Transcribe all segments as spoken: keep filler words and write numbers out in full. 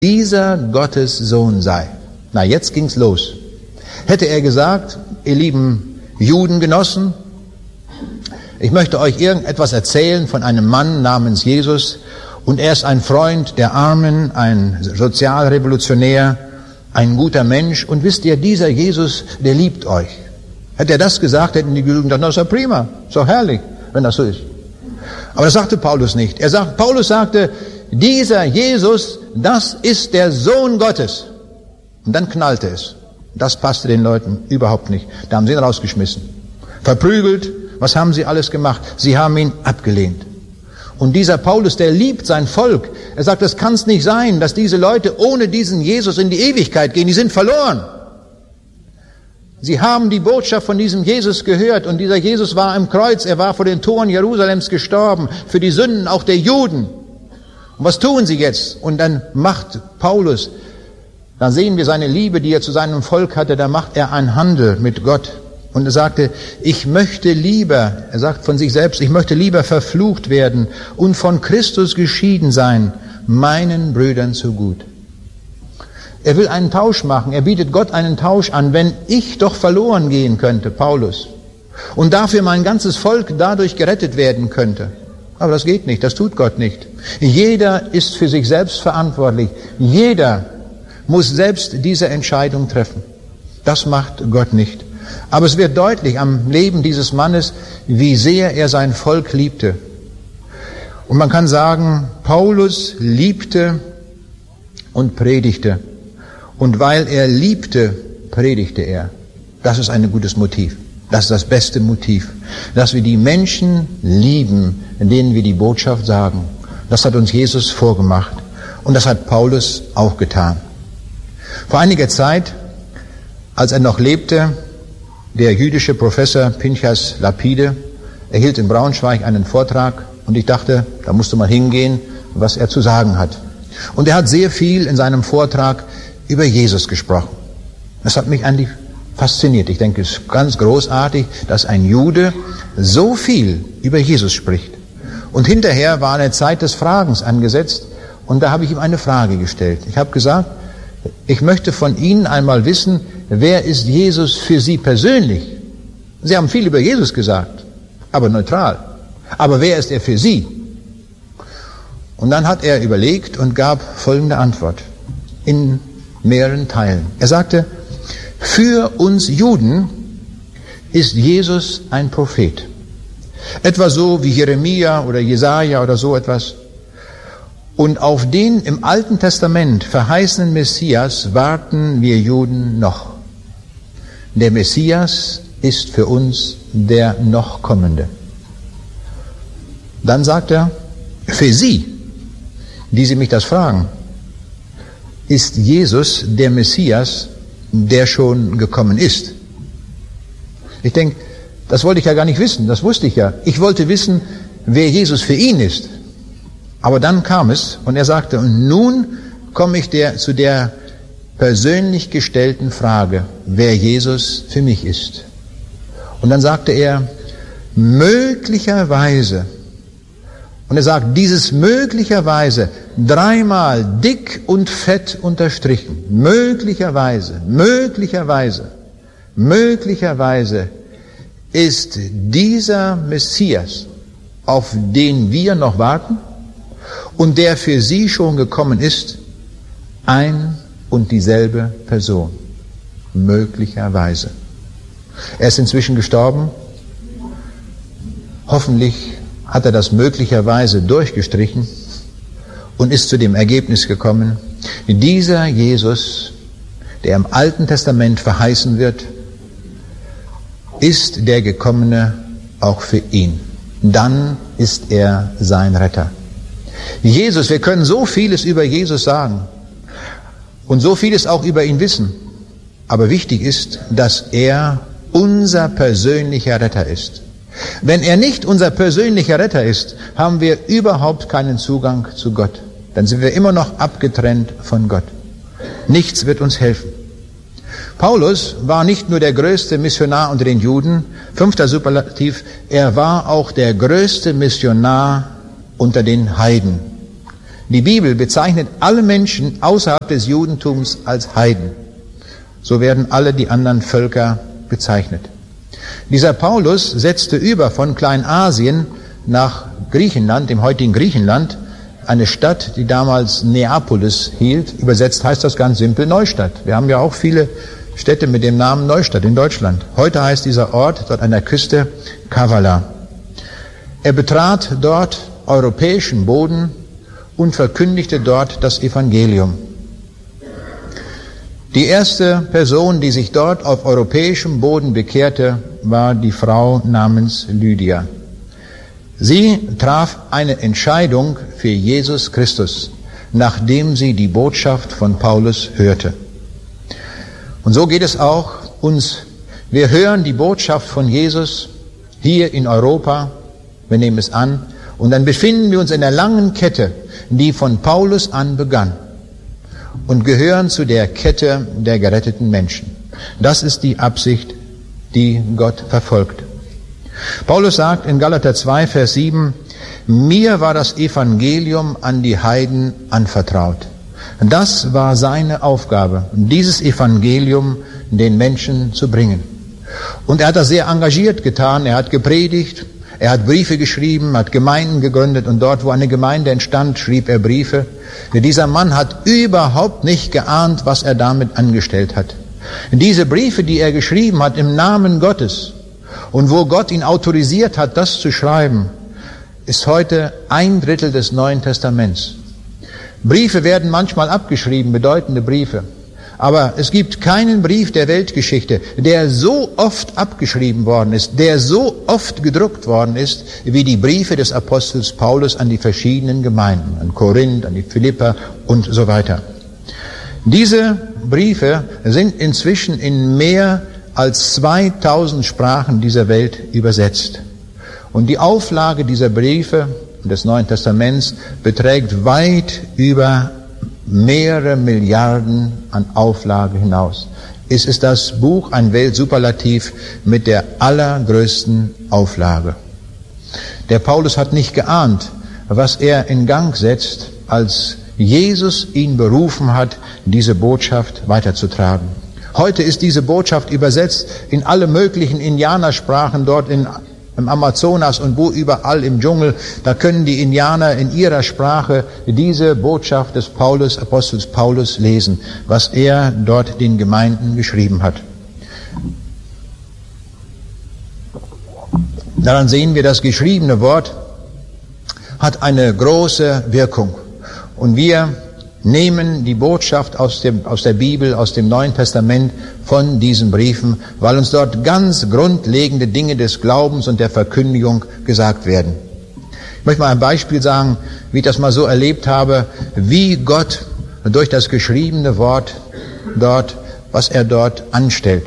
dieser Gottes Sohn sei. Na, jetzt ging's los. Hätte er gesagt, ihr lieben Judengenossen, ich möchte euch irgendetwas erzählen von einem Mann namens Jesus und er ist ein Freund der Armen, ein Sozialrevolutionär, ein guter Mensch und wisst ihr, dieser Jesus, der liebt euch. Hätte er das gesagt, hätten die Juden gedacht, das ist ja prima, ist doch herrlich, wenn das so ist. Aber das sagte Paulus nicht. Er sagt, Paulus sagte, dieser Jesus, das ist der Sohn Gottes. Und dann knallte es. Das passte den Leuten überhaupt nicht. Da haben sie ihn rausgeschmissen. Verprügelt, was haben sie alles gemacht? Sie haben ihn abgelehnt. Und dieser Paulus, der liebt sein Volk. Er sagt, es kann es nicht sein, dass diese Leute ohne diesen Jesus in die Ewigkeit gehen. Die sind verloren. Sie haben die Botschaft von diesem Jesus gehört und dieser Jesus war am Kreuz, er war vor den Toren Jerusalems gestorben, für die Sünden auch der Juden. Und was tun sie jetzt? Und dann macht Paulus, da sehen wir seine Liebe, die er zu seinem Volk hatte, da macht er einen Handel mit Gott. Und er sagte, ich möchte lieber, er sagt von sich selbst, ich möchte lieber verflucht werden und von Christus geschieden sein, meinen Brüdern zu gut. Er will einen Tausch machen, er bietet Gott einen Tausch an, wenn ich doch verloren gehen könnte, Paulus, und dafür mein ganzes Volk dadurch gerettet werden könnte. Aber das geht nicht, das tut Gott nicht. Jeder ist für sich selbst verantwortlich. Jeder muss selbst diese Entscheidung treffen. Das macht Gott nicht. Aber es wird deutlich am Leben dieses Mannes, wie sehr er sein Volk liebte. Und man kann sagen, Paulus liebte und predigte. Und weil er liebte, predigte er. Das ist ein gutes Motiv. Das ist das beste Motiv. Dass wir die Menschen lieben, denen wir die Botschaft sagen. Das hat uns Jesus vorgemacht. Und das hat Paulus auch getan. Vor einiger Zeit, als er noch lebte, der jüdische Professor Pinchas Lapide, er hielt in Braunschweig einen Vortrag und ich dachte, da musste man hingehen, was er zu sagen hat. Und er hat sehr viel in seinem Vortrag über Jesus gesprochen. Das hat mich eigentlich fasziniert. Ich denke, es ist ganz großartig, dass ein Jude so viel über Jesus spricht. Und hinterher war eine Zeit des Fragens angesetzt und da habe ich ihm eine Frage gestellt. Ich habe gesagt, ich möchte von Ihnen einmal wissen, wer ist Jesus für Sie persönlich? Sie haben viel über Jesus gesagt, aber neutral. Aber wer ist er für Sie? Und dann hat er überlegt und gab folgende Antwort in mehreren Teilen. Er sagte, für uns Juden ist Jesus ein Prophet. Etwa so wie Jeremia oder Jesaja oder so etwas. Und auf den im Alten Testament verheißenen Messias warten wir Juden noch. Der Messias ist für uns der noch Kommende. Dann sagt er, für Sie, die Sie mich das fragen, ist Jesus der Messias, der schon gekommen ist. Ich denke, das wollte ich ja gar nicht wissen, das wusste ich ja. Ich wollte wissen, wer Jesus für ihn ist. Aber dann kam es und er sagte, und nun komme ich der, zu der persönlich gestellten Frage, wer Jesus für mich ist. Und dann sagte er, möglicherweise, und er sagt, dieses möglicherweise dreimal dick und fett unterstrichen, möglicherweise, möglicherweise, möglicherweise ist dieser Messias, auf den wir noch warten und der für Sie schon gekommen ist, ein und dieselbe Person. Möglicherweise. Er ist inzwischen gestorben. Hoffentlich hat er das möglicherweise durchgestrichen und ist zu dem Ergebnis gekommen, dieser Jesus, der im Alten Testament verheißen wird, ist der Gekommene auch für ihn. Dann ist er sein Retter. Jesus, wir können so vieles über Jesus sagen und so vieles auch über ihn wissen, aber wichtig ist, dass er unser persönlicher Retter ist. Wenn er nicht unser persönlicher Retter ist, haben wir überhaupt keinen Zugang zu Gott. Dann sind wir immer noch abgetrennt von Gott. Nichts wird uns helfen. Paulus war nicht nur der größte Missionar unter den Juden, fünfter Superlativ, er war auch der größte Missionar unter den Heiden. Die Bibel bezeichnet alle Menschen außerhalb des Judentums als Heiden. So werden alle die anderen Völker bezeichnet. Dieser Paulus setzte über von Kleinasien nach Griechenland, dem heutigen Griechenland, eine Stadt, die damals Neapolis hielt. Übersetzt heißt das ganz simpel Neustadt. Wir haben ja auch viele Städte mit dem Namen Neustadt in Deutschland. Heute heißt dieser Ort dort an der Küste Kavala. Er betrat dort europäischen Boden und verkündigte dort das Evangelium. Die erste Person, die sich dort auf europäischem Boden bekehrte, war die Frau namens Lydia. Sie traf eine Entscheidung für Jesus Christus, nachdem sie die Botschaft von Paulus hörte. Und so geht es auch uns. Wir hören die Botschaft von Jesus hier in Europa, wir nehmen es an, und dann befinden wir uns in der langen Kette, die von Paulus an begann, und gehören zu der Kette der geretteten Menschen. Das ist die Absicht, die Gott verfolgt. Paulus sagt in Galater zwei, Vers sieben, mir war das Evangelium an die Heiden anvertraut. Das war seine Aufgabe, dieses Evangelium den Menschen zu bringen. Und er hat das sehr engagiert getan, er hat gepredigt, er hat Briefe geschrieben, hat Gemeinden gegründet und dort, wo eine Gemeinde entstand, schrieb er Briefe. Dieser Mann hat überhaupt nicht geahnt, was er damit angestellt hat. Diese Briefe, die er geschrieben hat im Namen Gottes und wo Gott ihn autorisiert hat, das zu schreiben, ist heute ein Drittel des Neuen Testaments. Briefe werden manchmal abgeschrieben, bedeutende Briefe. Aber es gibt keinen Brief der Weltgeschichte, der so oft abgeschrieben worden ist, der so oft gedruckt worden ist, wie die Briefe des Apostels Paulus an die verschiedenen Gemeinden, an Korinth, an die Philipper und so weiter. Diese Briefe sind inzwischen in mehr als zweitausend Sprachen dieser Welt übersetzt. Und die Auflage dieser Briefe des Neuen Testaments beträgt weit über mehrere Milliarden an Auflage hinaus. Es ist das Buch, ein Weltsuperlativ mit der allergrößten Auflage. Der Paulus hat nicht geahnt, was er in Gang setzt, als Jesus ihn berufen hat, diese Botschaft weiterzutragen. Heute ist diese Botschaft übersetzt in alle möglichen Indianersprachen dort in im Amazonas und wo überall im Dschungel, da können die Indianer in ihrer Sprache diese Botschaft des Paulus, Apostels Paulus lesen, was er dort den Gemeinden geschrieben hat. Daran sehen wir, das geschriebene Wort hat eine große Wirkung. Und wir nehmen die Botschaft aus, dem, aus der Bibel, aus dem Neuen Testament von diesen Briefen, weil uns dort ganz grundlegende Dinge des Glaubens und der Verkündigung gesagt werden. Ich möchte mal ein Beispiel sagen, wie ich das mal so erlebt habe, wie Gott durch das geschriebene Wort dort, was er dort anstellt.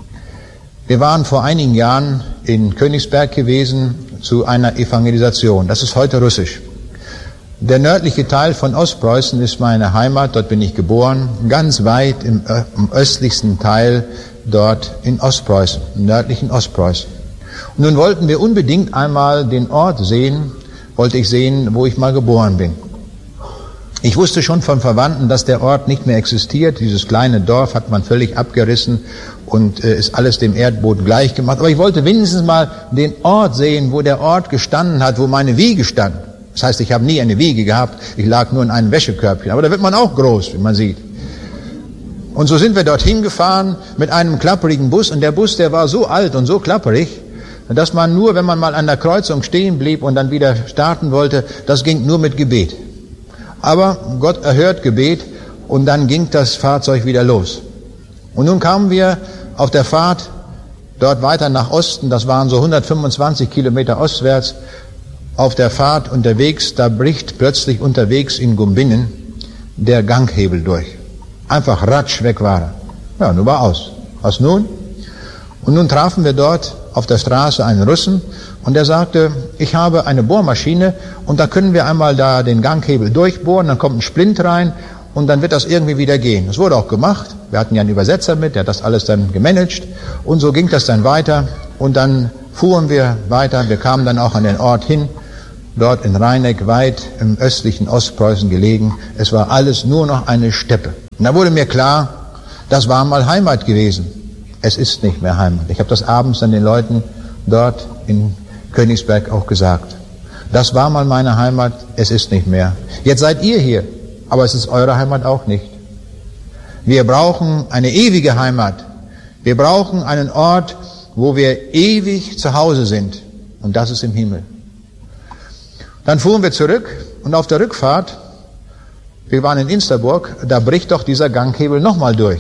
Wir waren vor einigen Jahren in Königsberg gewesen zu einer Evangelisation. Das ist heute Russisch. Der nördliche Teil von Ostpreußen ist meine Heimat, dort bin ich geboren, ganz weit im, im östlichsten Teil dort in Ostpreußen, im nördlichen Ostpreußen. Und nun wollten wir unbedingt einmal den Ort sehen, wollte ich sehen, wo ich mal geboren bin. Ich wusste schon von Verwandten, dass der Ort nicht mehr existiert, dieses kleine Dorf hat man völlig abgerissen und äh, ist alles dem Erdboden gleich gemacht. Aber ich wollte wenigstens mal den Ort sehen, wo der Ort gestanden hat, wo meine Wiege stand. Das heißt, ich habe nie eine Wiege gehabt, ich lag nur in einem Wäschekörbchen. Aber da wird man auch groß, wie man sieht. Und so sind wir dorthin gefahren mit einem klapperigen Bus. Und der Bus, der war so alt und so klapperig, dass man nur, wenn man mal an der Kreuzung stehen blieb und dann wieder starten wollte, das ging nur mit Gebet. Aber Gott erhört Gebet und dann ging das Fahrzeug wieder los. Und nun kamen wir auf der Fahrt dort weiter nach Osten, das waren so hundertfünfundzwanzig Kilometer ostwärts, auf der Fahrt unterwegs, da bricht plötzlich unterwegs in Gumbinnen der Ganghebel durch. Einfach ratsch, weg war er. Ja, nun war aus. Was nun? Und nun trafen wir dort auf der Straße einen Russen und der sagte, ich habe eine Bohrmaschine und da können wir einmal da den Ganghebel durchbohren, dann kommt ein Splint rein und dann wird das irgendwie wieder gehen. Das wurde auch gemacht. Wir hatten ja einen Übersetzer mit, der hat das alles dann gemanagt und so ging das dann weiter und dann fuhren wir weiter. Wir kamen dann auch an den Ort hin dort in Rheineck, weit im östlichen Ostpreußen gelegen. Es war alles nur noch eine Steppe. Und da wurde mir klar, das war mal Heimat gewesen. Es ist nicht mehr Heimat. Ich habe das abends dann den Leuten dort in Königsberg auch gesagt. Das war mal meine Heimat, es ist nicht mehr. Jetzt seid ihr hier, aber es ist eure Heimat auch nicht. Wir brauchen eine ewige Heimat. Wir brauchen einen Ort, wo wir ewig zu Hause sind. Und das ist im Himmel. Dann fuhren wir zurück und auf der Rückfahrt, wir waren in Insterburg, da bricht doch dieser Ganghebel nochmal durch.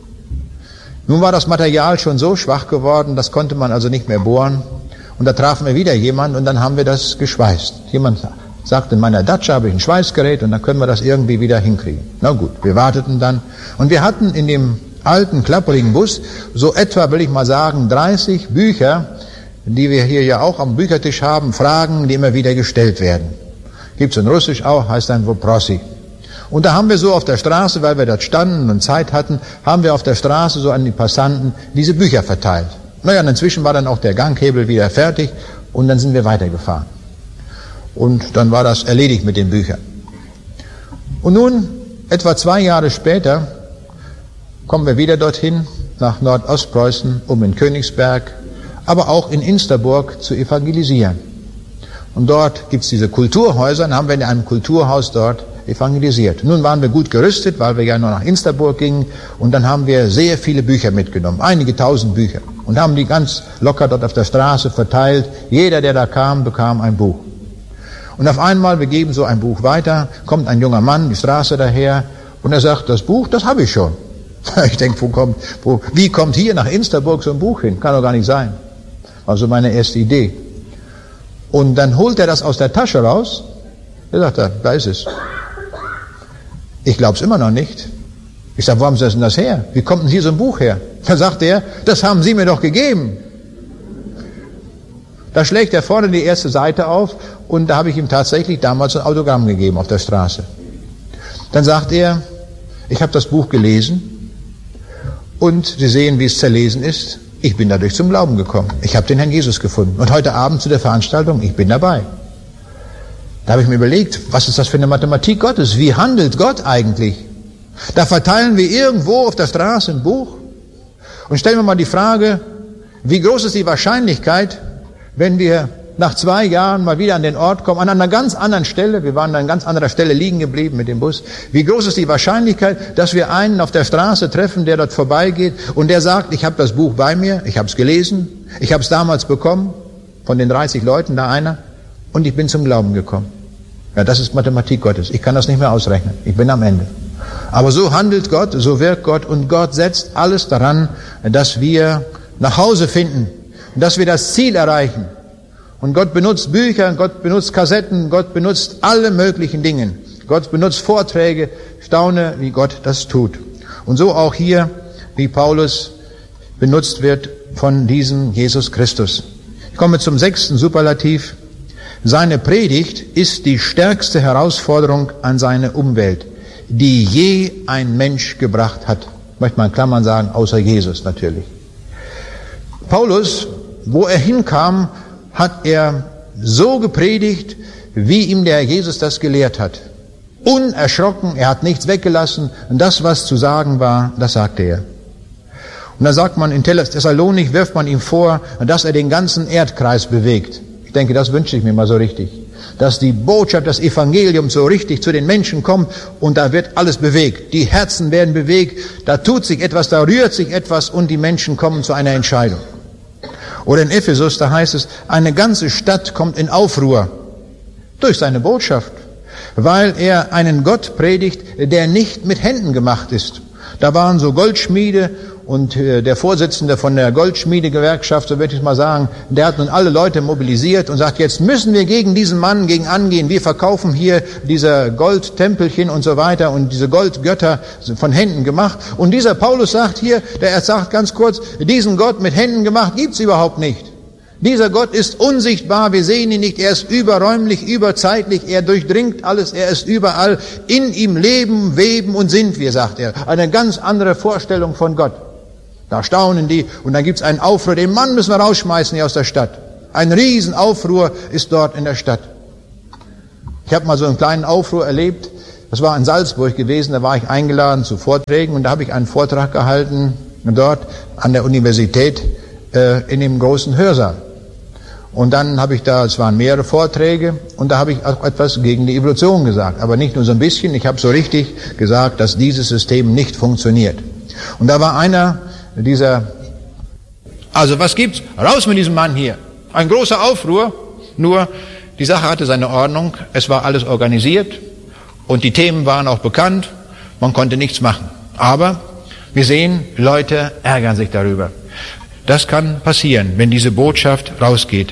Nun war das Material schon so schwach geworden, das konnte man also nicht mehr bohren. Und da trafen wir wieder jemanden und dann haben wir das geschweißt. Jemand sagte, in meiner Datsche habe ich ein Schweißgerät und dann können wir das irgendwie wieder hinkriegen. Na gut, wir warteten dann. Und wir hatten in dem alten, klapperigen Bus so etwa, will ich mal sagen, dreißig Bücher, die wir hier ja auch am Büchertisch haben, Fragen, die immer wieder gestellt werden. Gibt's in Russisch auch, heißt dann Woprosi. Und da haben wir so auf der Straße, weil wir dort standen und Zeit hatten, haben wir auf der Straße so an die Passanten diese Bücher verteilt. Naja, und inzwischen war dann auch der Ganghebel wieder fertig und dann sind wir weitergefahren. Und dann war das erledigt mit den Büchern. Und nun, etwa zwei Jahre später, kommen wir wieder dorthin, nach Nordostpreußen, um in Königsberg, aber auch in Insterburg zu evangelisieren. Und dort gibt's diese Kulturhäuser, dann haben wir in einem Kulturhaus dort evangelisiert. Nun waren wir gut gerüstet, weil wir ja nur nach Insterburg gingen und dann haben wir sehr viele Bücher mitgenommen, einige tausend Bücher und haben die ganz locker dort auf der Straße verteilt. Jeder, der da kam, bekam ein Buch. Und auf einmal, wir geben so ein Buch weiter, kommt ein junger Mann die Straße daher und er sagt, das Buch, das habe ich schon. Ich denke, wo kommt, wo, wie kommt hier nach Insterburg so ein Buch hin? Kann doch gar nicht sein. War so meine erste Idee. Und dann holt er das aus der Tasche raus. Er sagt, da, da ist es. Ich glaube es immer noch nicht. Ich sage, wo haben Sie denn das her? Wie kommt denn hier so ein Buch her? Da sagt er, das haben Sie mir doch gegeben. Da schlägt er vorne die erste Seite auf und da habe ich ihm tatsächlich damals ein Autogramm gegeben auf der Straße. Dann sagt er, ich habe das Buch gelesen und Sie sehen, wie es zerlesen ist. Ich bin dadurch zum Glauben gekommen. Ich habe den Herrn Jesus gefunden. Und heute Abend zu der Veranstaltung, ich bin dabei. Da habe ich mir überlegt, was ist das für eine Mathematik Gottes? Wie handelt Gott eigentlich? Da verteilen wir irgendwo auf der Straße ein Buch und stellen wir mal die Frage, wie groß ist die Wahrscheinlichkeit, wenn wir nach zwei Jahren mal wieder an den Ort kommen, an einer ganz anderen Stelle, wir waren an ganz anderer Stelle liegen geblieben mit dem Bus, wie groß ist die Wahrscheinlichkeit, dass wir einen auf der Straße treffen, der dort vorbeigeht und der sagt, ich habe das Buch bei mir, ich habe es gelesen, ich habe es damals bekommen, von den dreißig Leuten da einer, und ich bin zum Glauben gekommen. Ja, das ist Mathematik Gottes. Ich kann das nicht mehr ausrechnen. Ich bin am Ende. Aber so handelt Gott, so wirkt Gott und Gott setzt alles daran, dass wir nach Hause finden, dass wir das Ziel erreichen. Und Gott benutzt Bücher, Gott benutzt Kassetten, Gott benutzt alle möglichen Dinge. Gott benutzt Vorträge, staune, wie Gott das tut. Und so auch hier, wie Paulus benutzt wird von diesem Jesus Christus. Ich komme zum sechsten Superlativ. Seine Predigt ist die stärkste Herausforderung an seine Umwelt, die je ein Mensch gebracht hat. Möchte man in Klammern sagen, außer Jesus natürlich. Paulus, wo er hinkam, hat er so gepredigt, wie ihm der Jesus das gelehrt hat. Unerschrocken, er hat nichts weggelassen. Und das, was zu sagen war, das sagte er. Und da sagt man, in Thessalonik wirft man ihm vor, dass er den ganzen Erdkreis bewegt. Ich denke, das wünsche ich mir mal so richtig. Dass die Botschaft, das Evangelium so richtig zu den Menschen kommt und da wird alles bewegt. Die Herzen werden bewegt, da tut sich etwas, da rührt sich etwas und die Menschen kommen zu einer Entscheidung. Oder in Ephesus, da heißt es, eine ganze Stadt kommt in Aufruhr durch seine Botschaft, weil er einen Gott predigt, der nicht mit Händen gemacht ist. Da waren so Goldschmiede und der Vorsitzende von der Goldschmiedegewerkschaft, so würde ich mal sagen, der hat nun alle Leute mobilisiert und sagt, jetzt müssen wir gegen diesen Mann gegen angehen. Wir verkaufen hier diese Goldtempelchen und so weiter und diese Goldgötter von Händen gemacht. Und dieser Paulus sagt hier, der sagt ganz kurz, diesen Gott mit Händen gemacht gibt's überhaupt nicht. Dieser Gott ist unsichtbar, wir sehen ihn nicht, er ist überräumlich, überzeitlich, er durchdringt alles, er ist überall. In ihm leben, weben und sind wir, sagt er. Eine ganz andere Vorstellung von Gott. Da staunen die und dann gibt's einen Aufruhr, den Mann müssen wir rausschmeißen hier aus der Stadt. Ein Riesenaufruhr ist dort in der Stadt. Ich habe mal so einen kleinen Aufruhr erlebt. Das war in Salzburg gewesen, da war ich eingeladen zu Vorträgen und da habe ich einen Vortrag gehalten, dort an der Universität äh, in dem großen Hörsaal. Und dann habe ich da, es waren mehrere Vorträge, und da habe ich auch etwas gegen die Evolution gesagt. Aber nicht nur so ein bisschen, ich habe so richtig gesagt, dass dieses System nicht funktioniert. Und da war einer dieser, also was gibt's? Raus mit diesem Mann hier. Ein großer Aufruhr, nur die Sache hatte seine Ordnung, es war alles organisiert und die Themen waren auch bekannt, man konnte nichts machen. Aber wir sehen, Leute ärgern sich darüber. Das kann passieren, wenn diese Botschaft rausgeht.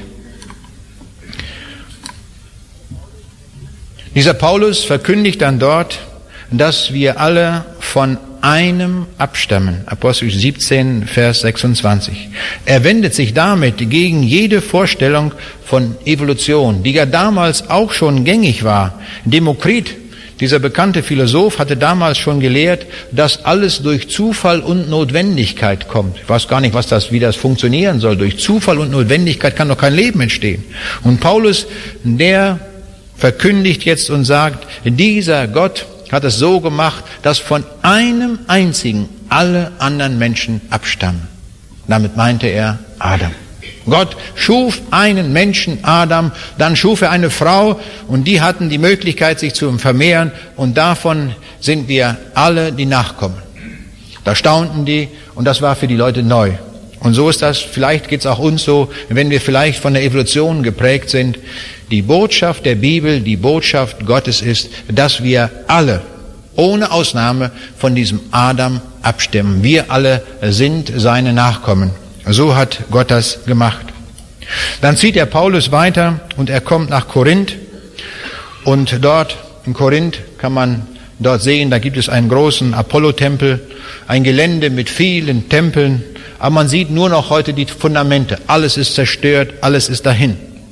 Dieser Paulus verkündigt dann dort, dass wir alle von einem abstammen. Apostel siebzehn, Vers sechsundzwanzig. Er wendet sich damit gegen jede Vorstellung von Evolution, die ja damals auch schon gängig war. Demokrit, dieser bekannte Philosoph, hatte damals schon gelehrt, dass alles durch Zufall und Notwendigkeit kommt. Ich weiß gar nicht, was das, wie das funktionieren soll. Durch Zufall und Notwendigkeit kann doch kein Leben entstehen. Und Paulus, der verkündigt jetzt und sagt, dieser Gott hat es so gemacht, dass von einem einzigen alle anderen Menschen abstammen. Damit meinte er Adam. Gott schuf einen Menschen, Adam, dann schuf er eine Frau und die hatten die Möglichkeit, sich zu vermehren und davon sind wir alle die Nachkommen. Da staunten die und das war für die Leute neu. Und so ist das, vielleicht geht's auch uns so, wenn wir vielleicht von der Evolution geprägt sind. Die Botschaft der Bibel, die Botschaft Gottes ist, dass wir alle, ohne Ausnahme, von diesem Adam abstammen. Wir alle sind seine Nachkommen. So hat Gott das gemacht. Dann zieht er Paulus weiter und er kommt nach Korinth. Und dort in Korinth kann man dort sehen, da gibt es einen großen Apollo-Tempel, ein Gelände mit vielen Tempeln. Aber man sieht nur noch heute die Fundamente. Alles ist zerstört, alles ist dahin.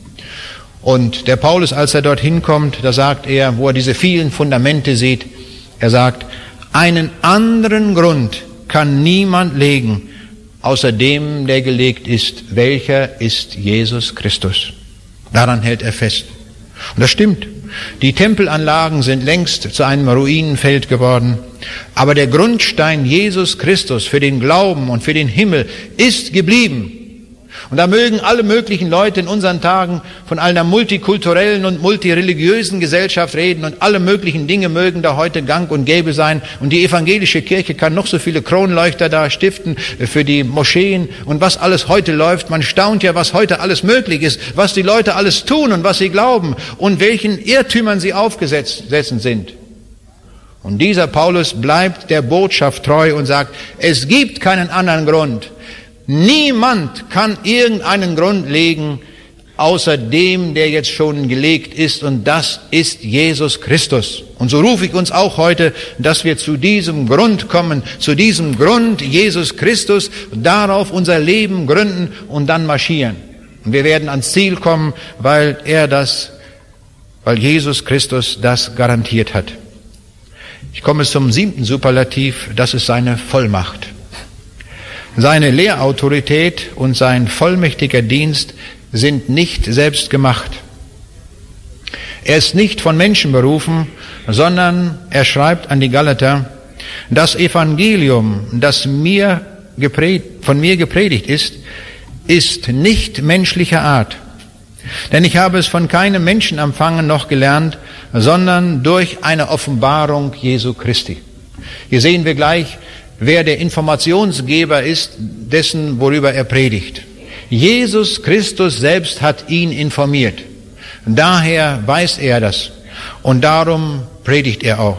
Und der Paulus, als er dorthin kommt, da sagt er, wo er diese vielen Fundamente sieht, er sagt, einen anderen Grund kann niemand legen, außer dem, der gelegt ist. Welcher ist Jesus Christus? Daran hält er fest. Und das stimmt. Die Tempelanlagen sind längst zu einem Ruinenfeld geworden. Aber der Grundstein Jesus Christus für den Glauben und für den Himmel ist geblieben. Und da mögen alle möglichen Leute in unseren Tagen von einer multikulturellen und multireligiösen Gesellschaft reden und alle möglichen Dinge mögen da heute gang und gäbe sein. Und die evangelische Kirche kann noch so viele Kronleuchter da stiften für die Moscheen und was alles heute läuft. Man staunt ja, was heute alles möglich ist, was die Leute alles tun und was sie glauben und welchen Irrtümern sie aufgesessen sind. Und dieser Paulus bleibt der Botschaft treu und sagt, es gibt keinen anderen Grund. Niemand kann irgendeinen Grund legen, außer dem, der jetzt schon gelegt ist, und das ist Jesus Christus. Und so rufe ich uns auch heute, dass wir zu diesem Grund kommen, zu diesem Grund Jesus Christus, darauf unser Leben gründen und dann marschieren. Und wir werden ans Ziel kommen, weil er das, weil Jesus Christus das garantiert hat. Ich komme zum siebten Superlativ, das ist seine Vollmacht. Seine Lehrautorität und sein vollmächtiger Dienst sind nicht selbst gemacht. Er ist nicht von Menschen berufen, sondern er schreibt an die Galater, das Evangelium, das mir gepredigt, von mir gepredigt ist, ist nicht menschlicher Art. Denn ich habe es von keinem Menschen empfangen noch gelernt, sondern durch eine Offenbarung Jesu Christi. Hier sehen wir gleich, wer der Informationsgeber ist, dessen, worüber er predigt. Jesus Christus selbst hat ihn informiert. Daher weiß er das. Und darum predigt er auch.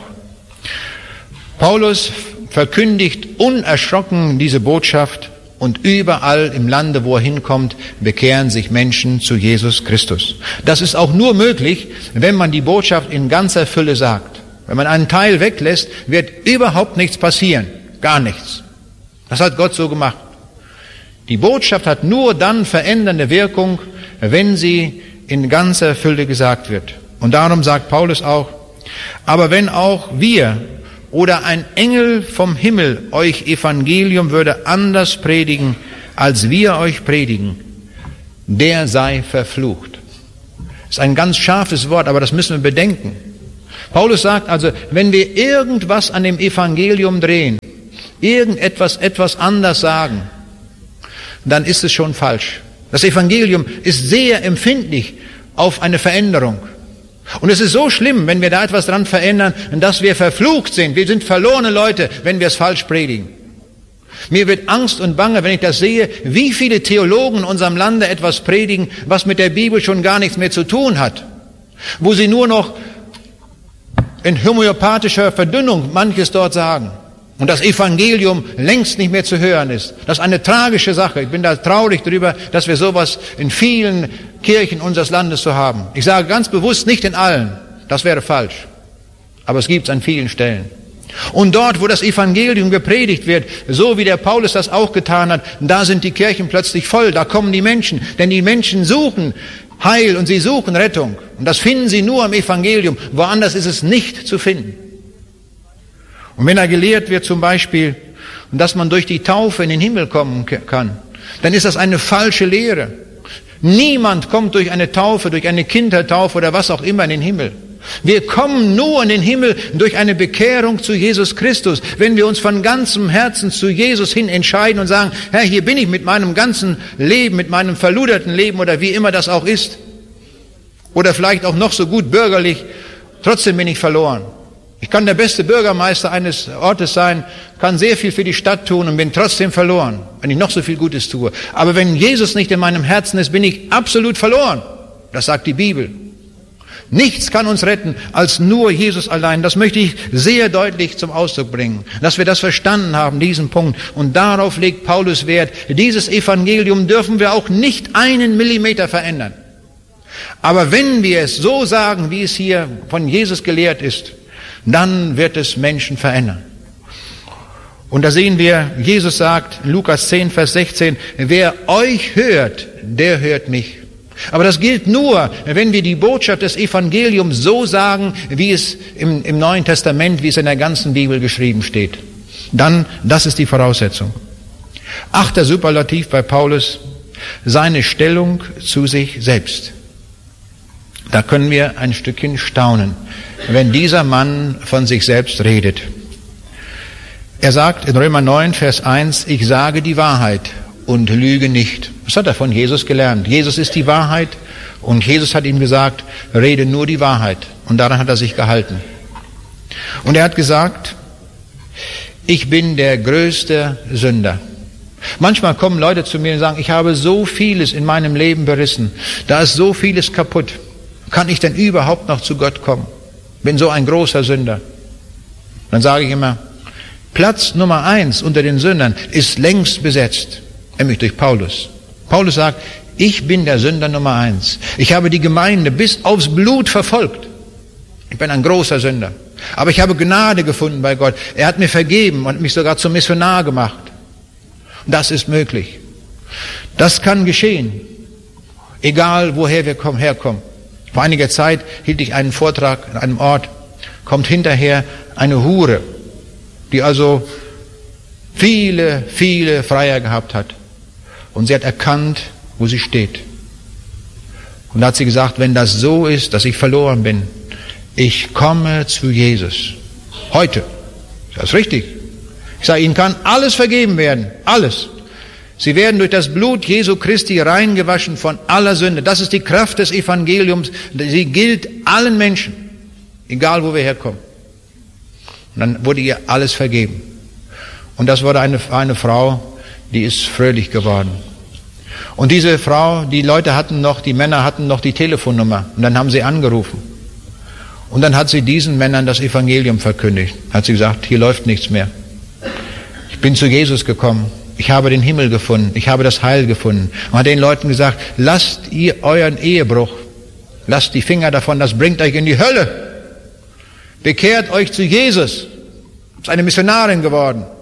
Paulus verkündigt unerschrocken diese Botschaft und überall im Lande, wo er hinkommt, bekehren sich Menschen zu Jesus Christus. Das ist auch nur möglich, wenn man die Botschaft in ganzer Fülle sagt. Wenn man einen Teil weglässt, wird überhaupt nichts passieren. Gar nichts. Das hat Gott so gemacht. Die Botschaft hat nur dann verändernde Wirkung, wenn sie in ganzer Fülle gesagt wird. Und darum sagt Paulus auch, aber wenn auch wir oder ein Engel vom Himmel euch Evangelium würde anders predigen, als wir euch predigen, der sei verflucht. Das ist ein ganz scharfes Wort, aber das müssen wir bedenken. Paulus sagt also, wenn wir irgendwas an dem Evangelium drehen, irgendetwas etwas anders sagen, dann ist es schon falsch. Das Evangelium ist sehr empfindlich auf eine Veränderung. Und es ist so schlimm, wenn wir da etwas dran verändern, dass wir verflucht sind. Wir sind verlorene Leute, wenn wir es falsch predigen. Mir wird Angst und Bange, wenn ich das sehe, wie viele Theologen in unserem Lande etwas predigen, was mit der Bibel schon gar nichts mehr zu tun hat. Wo sie nur noch in homöopathischer Verdünnung manches dort sagen. Und das Evangelium längst nicht mehr zu hören ist. Das ist eine tragische Sache. Ich bin da traurig darüber, dass wir sowas in vielen Kirchen unseres Landes zu haben. Ich sage ganz bewusst, nicht in allen. Das wäre falsch. Aber es gibt es an vielen Stellen. Und dort, wo das Evangelium gepredigt wird, so wie der Paulus das auch getan hat, da sind die Kirchen plötzlich voll. Da kommen die Menschen. Denn die Menschen suchen Heil und sie suchen Rettung. Und das finden sie nur im Evangelium. Woanders ist es nicht zu finden. Und wenn da gelehrt wird zum Beispiel, dass man durch die Taufe in den Himmel kommen kann, dann ist das eine falsche Lehre. Niemand kommt durch eine Taufe, durch eine Kindertaufe oder was auch immer in den Himmel. Wir kommen nur in den Himmel durch eine Bekehrung zu Jesus Christus, wenn wir uns von ganzem Herzen zu Jesus hin entscheiden und sagen, Herr, hier bin ich mit meinem ganzen Leben, mit meinem verluderten Leben oder wie immer das auch ist. Oder vielleicht auch noch so gut bürgerlich, trotzdem bin ich verloren. Ich kann der beste Bürgermeister eines Ortes sein, kann sehr viel für die Stadt tun und bin trotzdem verloren, wenn ich noch so viel Gutes tue. Aber wenn Jesus nicht in meinem Herzen ist, bin ich absolut verloren. Das sagt die Bibel. Nichts kann uns retten als nur Jesus allein. Das möchte ich sehr deutlich zum Ausdruck bringen, dass wir das verstanden haben, diesen Punkt. Und darauf legt Paulus Wert. Dieses Evangelium dürfen wir auch nicht einen Millimeter verändern. Aber wenn wir es so sagen, wie es hier von Jesus gelehrt ist, dann wird es Menschen verändern. Und da sehen wir, Jesus sagt, Lukas zehn, Vers sechzehn, wer euch hört, der hört mich. Aber das gilt nur, wenn wir die Botschaft des Evangeliums so sagen, wie es im, im Neuen Testament, wie es in der ganzen Bibel geschrieben steht. Dann, das ist die Voraussetzung. Achter Superlativ bei Paulus, seine Stellung zu sich selbst. Da können wir ein Stückchen staunen, wenn dieser Mann von sich selbst redet. Er sagt in Römer neun, Vers eins, ich sage die Wahrheit und lüge nicht. Das hat er von Jesus gelernt. Jesus ist die Wahrheit und Jesus hat ihm gesagt, rede nur die Wahrheit. Und daran hat er sich gehalten. Und er hat gesagt, ich bin der größte Sünder. Manchmal kommen Leute zu mir und sagen, ich habe so vieles in meinem Leben berissen. Da ist so vieles kaputt. Kann ich denn überhaupt noch zu Gott kommen? Bin so ein großer Sünder. Dann sage ich immer, Platz Nummer eins unter den Sündern ist längst besetzt, nämlich durch Paulus. Paulus sagt, ich bin der Sünder Nummer eins. Ich habe die Gemeinde bis aufs Blut verfolgt. Ich bin ein großer Sünder. Aber ich habe Gnade gefunden bei Gott. Er hat mir vergeben und mich sogar zum Missionar gemacht. Das ist möglich. Das kann geschehen, egal woher wir kommen, herkommen. Vor einiger Zeit hielt ich einen Vortrag an einem Ort, kommt hinterher eine Hure, die also viele, viele Freier gehabt hat. Und sie hat erkannt, wo sie steht. Und da hat sie gesagt, wenn das so ist, dass ich verloren bin, ich komme zu Jesus. Heute. Das ist richtig. Ich sage, ihnen kann alles vergeben werden. Alles. Sie werden durch das Blut Jesu Christi reingewaschen von aller Sünde. Das ist die Kraft des Evangeliums. Sie gilt allen Menschen, egal wo wir herkommen. Und dann wurde ihr alles vergeben. Und das wurde eine, eine Frau, die ist fröhlich geworden. Und diese Frau, die Leute hatten noch, die Männer hatten noch die Telefonnummer. Und dann haben sie angerufen. Und dann hat sie diesen Männern das Evangelium verkündigt. Hat sie gesagt, hier läuft nichts mehr. Ich bin zu Jesus gekommen. Ich habe den Himmel gefunden. Ich habe das Heil gefunden. Und hat den Leuten gesagt, lasst ihr euren Ehebruch. Lasst die Finger davon, das bringt euch in die Hölle. Bekehrt euch zu Jesus. Ist eine Missionarin geworden.